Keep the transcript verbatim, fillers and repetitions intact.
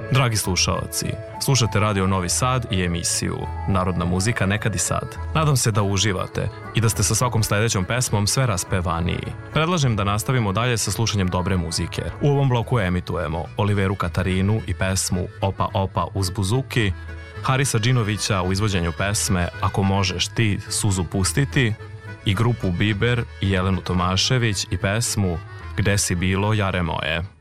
Dragi slušaoci, slušate Radio Novi Sad i emisiju Narodna muzika nekad i sad. Nadam se da uživate i da ste sa svakom sledećom pesmom sve raspevaniji. Predlažem da nastavimo dalje sa slušanjem dobre muzike. U ovom bloku emitujemo Oliveru Katarinu i pesmu Opa Opa uz buzuki, Harisa Džinovića u izvođenju pesme Ako možeš ti suzu pustiti i grupu Biber i Jelenu Tomašević i pesmu Gde si bilo jare moje.